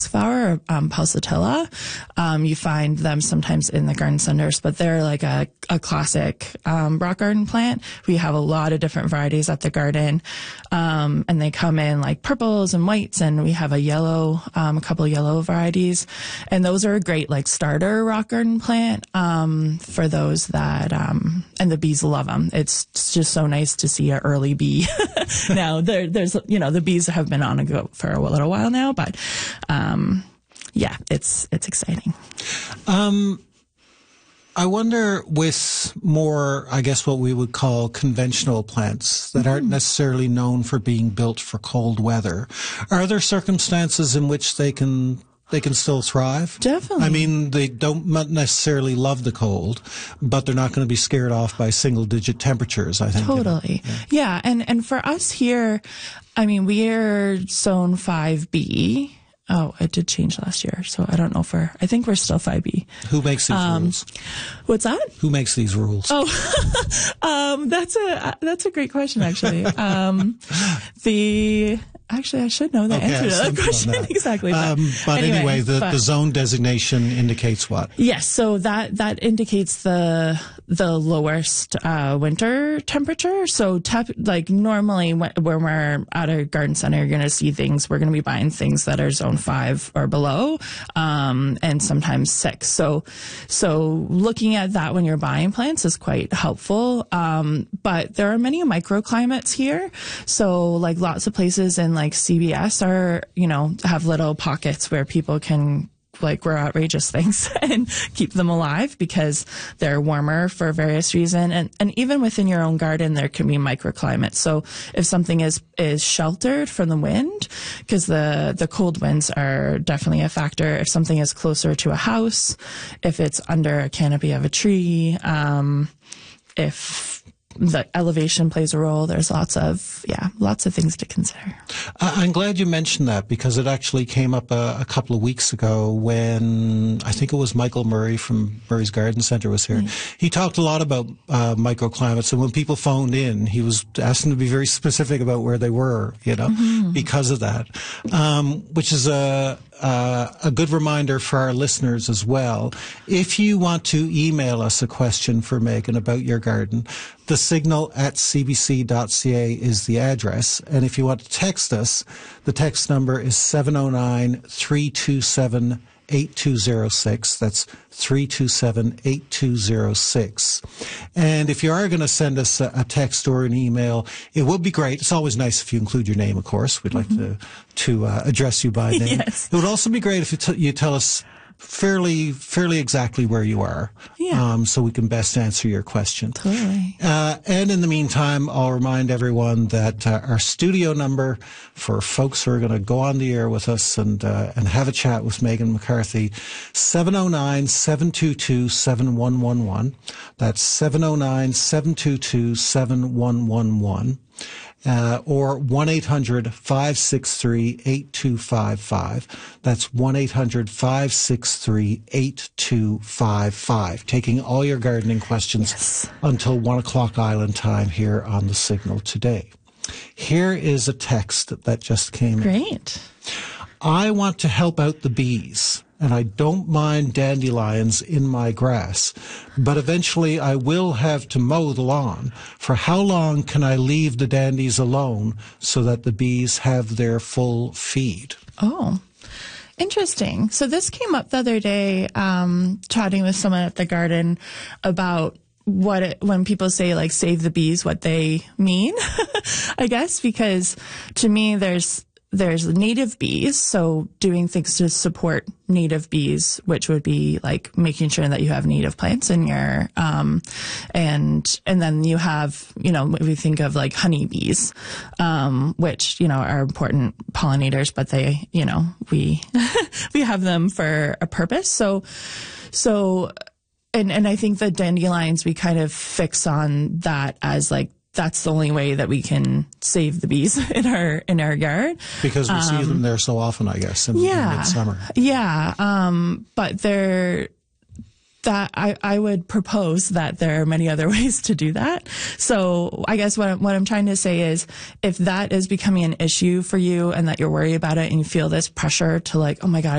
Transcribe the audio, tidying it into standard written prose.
flower, pulsatilla. You find them sometimes in the garden centers, but they're like a classic rock garden plant. We have a lot of different varieties at the garden, and they come in like purples and whites, and we have a couple of yellow varieties, and those are a great like starter rock garden plant for those that and the bees love them. It's just so nice to see an early bee. Now there's the bees have been on a go for a little while now, but yeah, it's exciting. I wonder with more, I guess, what we would call conventional plants that aren't necessarily known for being built for cold weather, are there circumstances in which they can still thrive? Definitely. I mean, they don't necessarily love the cold, but they're not going to be scared off by single-digit temperatures, I think. Totally. Yeah. And for us here, I mean, we're zone 5B. Oh, it did change last year, so I don't know I think we're still 5B. Who makes these rules? What's that? Who makes these rules? Oh, that's a great question, actually. Actually, I should know the answer to that question exactly. But anyway, the zone designation indicates what? Yes, so that indicates the lowest winter temperature. So like normally when we're at a garden center, you're going to see things. We're going to be buying things that are zone 5 or below, and sometimes 6. So looking at that when you're buying plants is quite helpful. But there are many microclimates here. So like lots of places in like CBS are, have little pockets where people can like grow outrageous things and keep them alive because they're warmer for various reasons. And even within your own garden, there can be microclimates. So if something is sheltered from the wind, because the cold winds are definitely a factor. If something is closer to a house, if it's under a canopy of a tree, if the elevation plays a role, there's lots of things to consider. I'm glad you mentioned that because it actually came up a couple of weeks ago when I think it was Michael Murray from Murray's Garden Centre was here. He talked a lot about microclimates, and when people phoned in, he was asking to be very specific about where they were, because of that, which is a good reminder for our listeners as well. If you want to email us a question for Megan about your garden, the signal@cbc.ca is the address. And if you want to text us, the text number is 709-327-8206. That's 327-8206. And if you are going to send us a text or an email, it would be great. It's always nice if you include your name, of course. We'd like to address you by name. Yes. It would also be great if you tell us fairly exactly where you are, so we can best answer your question. Totally. And in the meantime, I'll remind everyone that our studio number for folks who are going to go on the air with us and have a chat with Megan McCarthy, 709-722-7111. That's 709-722-7111. Or 1-800-563-8255. That's 1-800-563-8255. Taking all your gardening questions until 1 o'clock Island time here on the Signal today. Here is a text that just came in. Great. I want to help out the bees, and I don't mind dandelions in my grass, but eventually I will have to mow the lawn. For how long can I leave the dandies alone so that the bees have their full feed? Oh, interesting. So this came up the other day, chatting with someone at the garden about when people say like save the bees, what they mean, I guess, because to me there's native bees, so doing things to support native bees, which would be like making sure that you have native plants in your, and then you have, if you think of like honeybees, which, are important pollinators, but they, we, we have them for a purpose. So, and I think the dandelions, we kind of fix on that as like, that's the only way that we can save the bees in our yard. Because we see them there so often, I guess, in midsummer. Yeah. But I would propose that there are many other ways to do that. So I guess what I'm trying to say is if that is becoming an issue for you and that you're worried about it and you feel this pressure to like, oh my God,